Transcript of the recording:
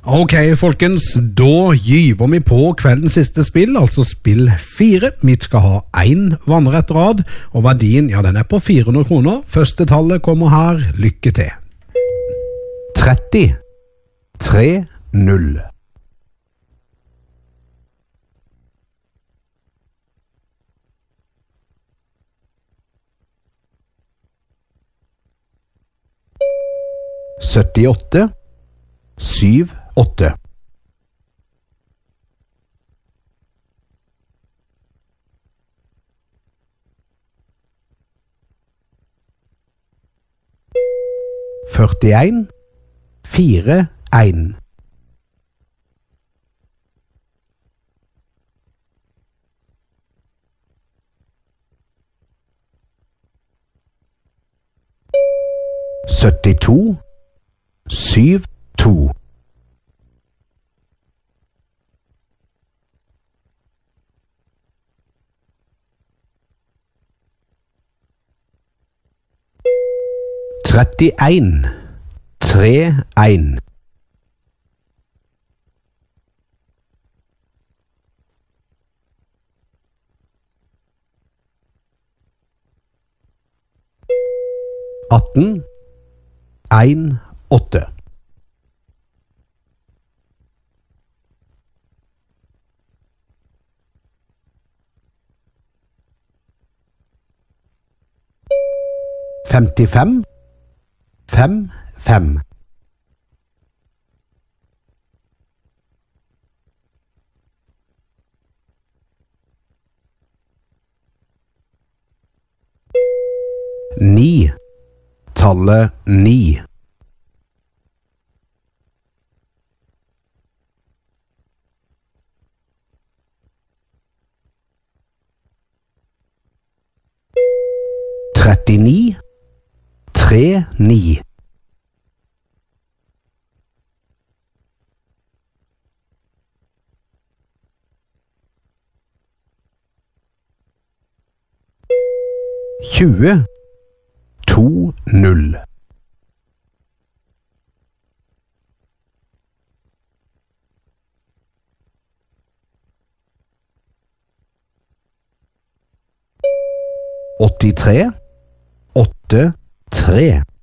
Ok, folkens, da gyver vi på kveldens siste spill, altså spill 4. Vi skal ha en vannrett rad, og verdien, ja, den er på 400 kroner. Første tallet kommer her. Lykke til. 30 3 0 78 7 8 41 4 1 72 7 2 31 3 1 18 1 8 55 5 5 9 tallet 9 39 3 9 20 2 0 83 8 3